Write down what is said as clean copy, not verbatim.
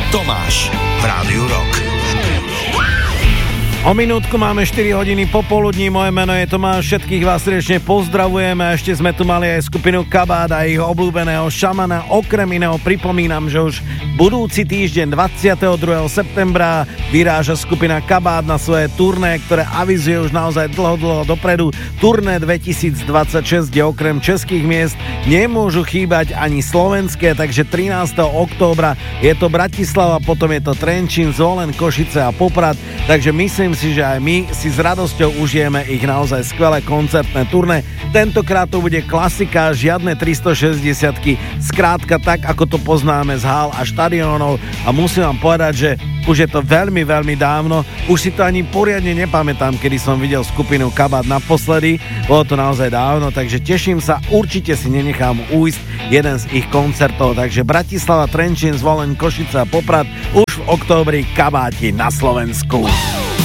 Tomáš v Rádiu Rock. O minútku máme 4 hodiny popoludní, moje meno je Tomáš, všetkých vás srdečne pozdravujeme a ešte sme tu mali aj skupinu Kabát a ich obľúbeného šamana. Okrem iného pripomínam, že už budúci týždeň 22. septembra vyráža skupina Kabát na svoje turné, ktoré avizuje už naozaj dlho dopredu. Turné 2026, kde okrem českých miest nemôžu chýbať ani slovenské, takže 13. októbra je to Bratislava, potom je to Trenčín, Zvolen, Košice a Poprad, takže myslím si, že aj my si s radosťou užijeme ich naozaj skvelé koncertné turné. Tentokrát to bude klasika, žiadne 360-ky, skrátka tak, ako to poznáme z hál a štadiónov a musím vám povedať, že už je to veľmi dávno, už si to ani poriadne nepamätám, kedy som videl skupinu Kabát naposledy, bolo to naozaj dávno, takže teším sa, určite si nenechám ujsť jeden z ich koncertov, takže Bratislava, Trenčín, Zvolen, Košice a Poprad už v októbri Kabáti na Slovensku.